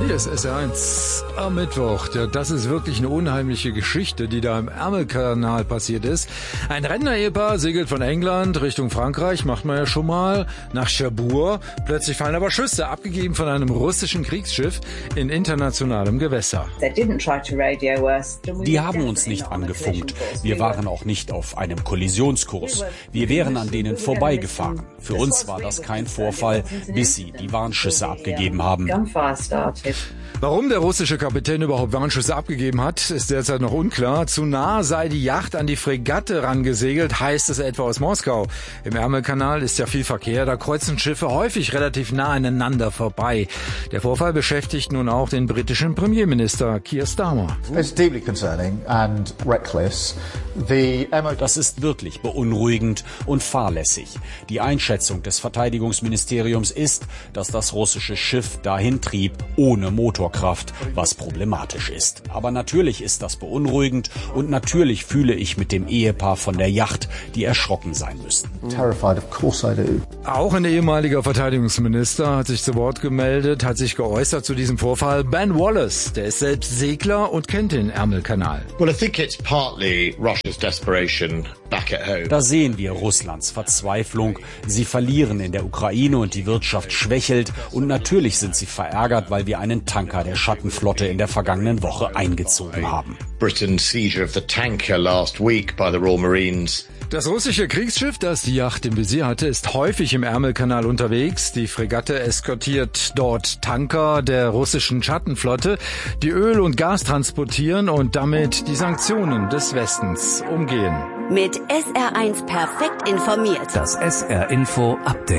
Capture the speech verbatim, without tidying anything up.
Hier ist S R eins am Mittwoch. Das ist wirklich eine unheimliche Geschichte, die da im Ärmelkanal passiert ist. Ein Rentner-Ehepaar segelt von England Richtung Frankreich, macht man ja schon mal, nach Cherbourg. Plötzlich fallen aber Schüsse, abgegeben von einem russischen Kriegsschiff in internationalem Gewässer. Die haben uns nicht angefunkt. Wir waren auch nicht auf einem Kollisionskurs. Wir wären an denen vorbeigefahren. Für uns war das kein Vorfall, bis sie die Warnschüsse abgegeben haben. Warum der russische Kapitän überhaupt Warnschüsse abgegeben hat, ist derzeit noch unklar. Zu nah sei die Yacht an die Fregatte rangesegelt, heißt es etwa aus Moskau. Im Ärmelkanal ist ja viel Verkehr, da kreuzen Schiffe häufig relativ nah aneinander vorbei. Der Vorfall beschäftigt nun auch den britischen Premierminister Keir Starmer. Das ist wirklich beunruhigend und fahrlässig. Die Einschätzung des Verteidigungsministeriums ist, dass das russische Schiff dahin trieb, ohne Motorkraft, was problematisch ist. Aber natürlich ist das beunruhigend und natürlich fühle ich mit dem Ehepaar von der Yacht, die erschrocken sein müssten. Terrified, of course I do. Auch ein ehemaliger Verteidigungsminister hat sich zu Wort gemeldet, hat sich geäußert zu diesem Vorfall. Ben Wallace, der ist selbst Segler und kennt den Ärmelkanal. Well, I think it's partly Russia's desperation back at home. Da sehen wir Russlands Verzweiflung. Sie verlieren in der Ukraine und die Wirtschaft schwächelt. Und natürlich sind sie verärgert, weil wir einen Tanker der Schattenflotte in der vergangenen Woche eingezogen haben. Britain's seizure of the tanker last week by the Royal Marines. Das russische Kriegsschiff, das die Yacht im Visier hatte, ist häufig im Ärmelkanal unterwegs. Die Fregatte eskortiert dort Tanker der russischen Schattenflotte, die Öl und Gas transportieren und damit die Sanktionen des Westens umgehen. Mit S R eins perfekt informiert. Das S R Info Update.